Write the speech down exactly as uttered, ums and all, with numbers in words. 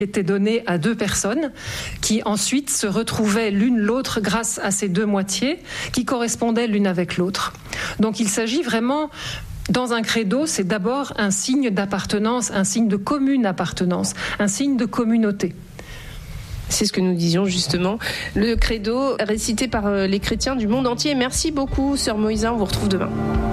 était donné à deux personnes qui ensuite se retrouvaient l'une l'autre grâce à ces deux moitiés qui correspondaient l'une avec l'autre. Donc il s'agit vraiment, dans un credo, c'est d'abord un signe d'appartenance, un signe de commune appartenance, un signe de communauté. C'est ce que nous disions justement, le credo récité par les chrétiens du monde entier. Merci beaucoup, sœur Moïsa, on vous retrouve demain.